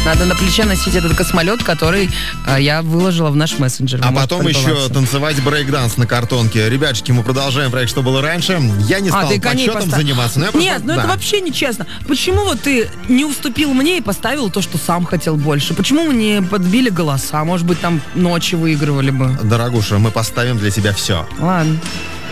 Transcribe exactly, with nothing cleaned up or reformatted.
Надо на плече носить этот космолет, который а, я выложила в наш мессенджер. А потом еще танцевать брейк-данс на картонке. Ребятушки, мы продолжаем проект «Что было раньше». Я не а, стал подсчетом постав... заниматься. Но я Нет, просто... ну да. это вообще нечестно. Почему вот ты не уступил мне и поставил то, что сам хотел больше? Почему мы не подбили голоса? Может быть, там ночи выигрывали бы? Дорогуша, мы поставим для тебя все. Ладно.